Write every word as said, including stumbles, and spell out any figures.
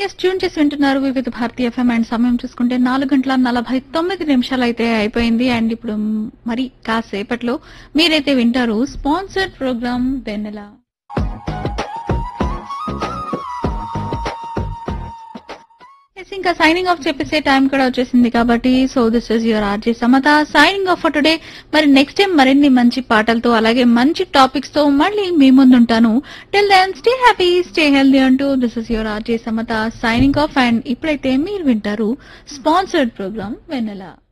Yes tune చేసి వింటున్నారు వివిధ భారతీయ ఎఫ్ఎం అండ్ సమయం చూసుకుంటే నాలుగు గంటల నలభై తొమ్మిది నిమిషాలు అయితే అయిపోయింది. అండ్ ఇప్పుడు మరి కాసేపట్లో మీరైతే వింటారు స్పాన్సర్డ్ ప్రోగ్రామ్ వెన్నెల. ఇంకా సైనింగ్ ఆఫ్ చెప్పేసే టైం కూడా వచ్చేసింది కాబట్టి so this is your RJ Samata signing off for today. మరి నెక్స్ట్ టైం మరిన్ని మంచి పాటలతో అలాగే మంచి టాపిక్స్ తో మళ్ళీ మీ ముందుంటాను. Till then stay happy stay healthy అంటూ this is your RJ Samata signing off. And ఇప్పుడైతే మీరు వింటారు స్పాన్సర్డ్ ప్రోగ్రామ్ వెన్నెల.